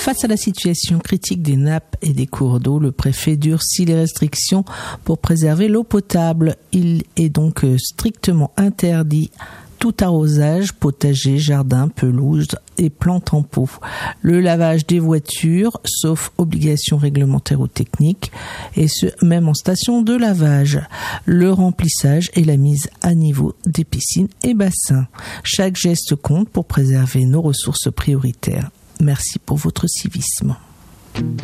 Face à la situation critique des nappes et des cours d'eau, le préfet durcit les restrictions pour préserver l'eau potable. Il est donc strictement interdit tout arrosage, potager, jardin, pelouse et plantes en pot. Le lavage des voitures, sauf obligation réglementaire ou technique, et ce, même en station de lavage. Le remplissage et la mise à niveau des piscines et bassins. Chaque geste compte pour préserver nos ressources prioritaires. Merci pour votre civisme.